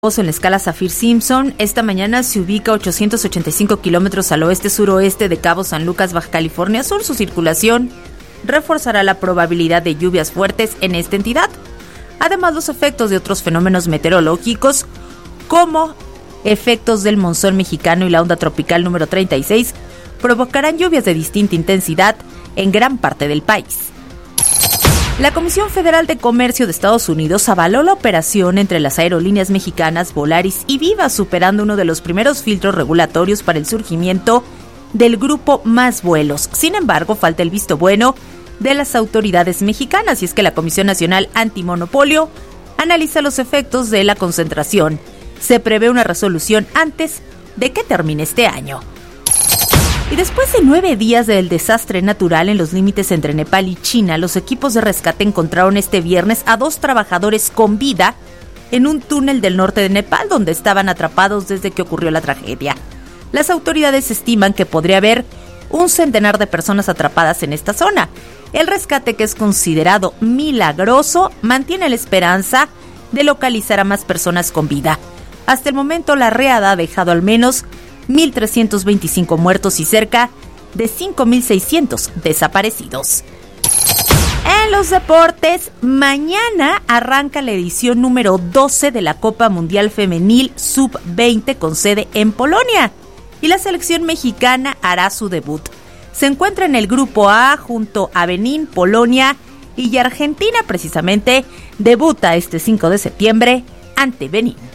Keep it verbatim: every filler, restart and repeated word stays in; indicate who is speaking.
Speaker 1: En la escala Saffir-Simpson, esta mañana se ubica a ochocientos ochenta y cinco kilómetros al oeste-suroeste de Cabo San Lucas, Baja California Sur. Su circulación reforzará la probabilidad de lluvias fuertes en esta entidad. Además, los efectos de otros fenómenos meteorológicos, como efectos del monzón mexicano y la onda tropical número treinta y seis, provocarán lluvias de distinta intensidad en gran parte del país. La Comisión Federal de Comercio de Estados Unidos avaló la operación entre las aerolíneas mexicanas Volaris y Viva, superando uno de los primeros filtros regulatorios para el surgimiento del grupo Más Vuelos. Sin embargo, falta el visto bueno de las autoridades mexicanas, y es que la Comisión Nacional Antimonopolio analiza los efectos de la concentración. Se prevé una resolución antes de que termine este año. Y después de nueve días del desastre natural en los límites entre Nepal y China, los equipos de rescate encontraron este viernes a dos trabajadores con vida en un túnel del norte de Nepal, donde estaban atrapados desde que ocurrió la tragedia. Las autoridades estiman que podría haber un centenar de personas atrapadas en esta zona. El rescate, que es considerado milagroso, mantiene la esperanza de localizar a más personas con vida. Hasta el momento, la riada ha dejado al menos mil trescientos veinticinco muertos y cerca de cinco mil seiscientos desaparecidos. En los deportes, mañana arranca la edición número doce de la Copa Mundial Femenil sub veinte con sede en Polonia, y la selección mexicana hará su debut. Se encuentra en el grupo A junto a Benín, Polonia y Argentina. Precisamente debuta este cinco de septiembre ante Benín.